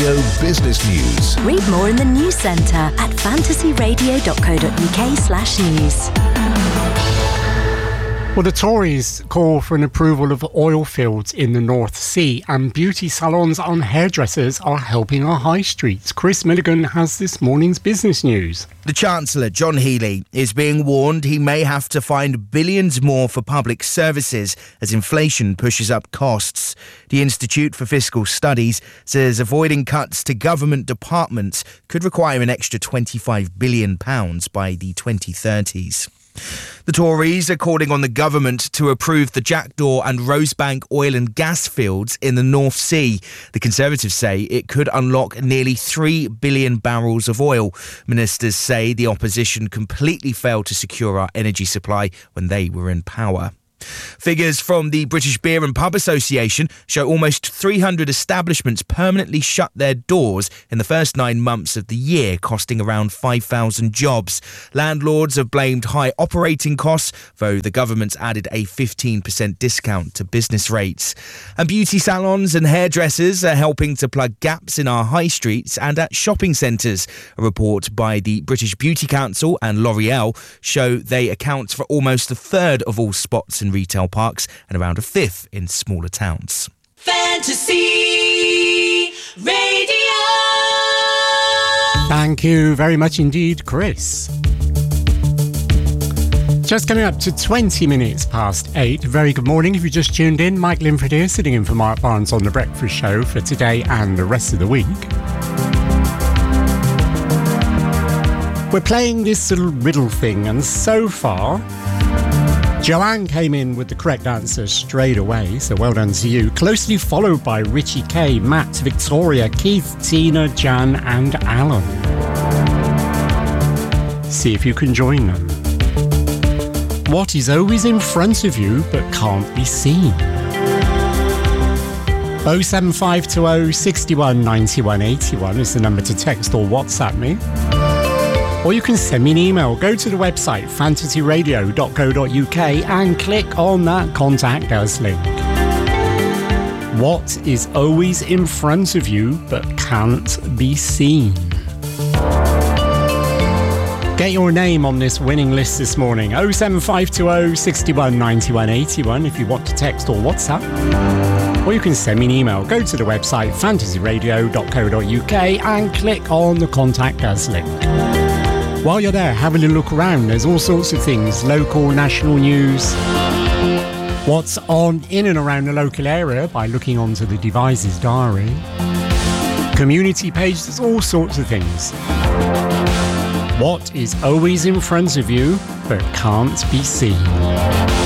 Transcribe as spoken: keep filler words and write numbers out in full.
Radio Business News. Read more in the News Centre at fantasyradio.co.uk slash news. Well, the Tories call for an approval of oil fields in the North Sea, and beauty salons and hairdressers are helping our high streets. Chris Milligan has this morning's business news. The Chancellor, John Healey, is being warned he may have to find billions more for public services as inflation pushes up costs. The Institute for Fiscal Studies says avoiding cuts to government departments could require an extra twenty-five billion pounds by the twenty thirties. The Tories are calling on the government to approve the Jackdaw and Rosebank oil and gas fields in the North Sea. The Conservatives say it could unlock nearly three billion barrels of oil. Ministers say the opposition completely failed to secure our energy supply when they were in power. Figures from the British Beer and Pub Association show almost three hundred establishments permanently shut their doors in the first nine months of the year, costing around five thousand jobs. Landlords have blamed high operating costs, though the government's added a fifteen percent discount to business rates. And beauty salons and hairdressers are helping to plug gaps in our high streets and at shopping centres. A report by the British Beauty Council and L'Oreal show they account for almost a third of all spots in retail parks and around a fifth in smaller towns. Fantasy Radio. Thank you very much indeed, Chris. Just coming up to twenty minutes past eight. Very good morning. If you just tuned in, Mike Linford here, sitting in for Mark Barnes on The Breakfast Show for today and the rest of the week. We're playing this little riddle thing, and so far Joanne came in with the correct answer straight away, so well done to you. Closely followed by Richie K, Matt, Victoria, Keith, Tina, Jan and Alan. See if you can join them. What is always in front of you but can't be seen? oh seven five two oh, six one, nine one eight one is the number to text or WhatsApp me. Or you can send me an email. Go to the website fantasy radio dot co dot uk and click on that Contact Us link. What is always in front of you but can't be seen? Get your name on this winning list this morning. oh seven five two oh, six one, nine one eight one if you want to text or WhatsApp. Or you can send me an email. Go to the website fantasy radio dot co dot uk and click on the Contact Us link. While you're there, have a little look around. There's all sorts of things, local, national news, what's on in and around the local area by looking onto the Devices Diary, community page, there's all sorts of things. What is always in front of you but can't be seen?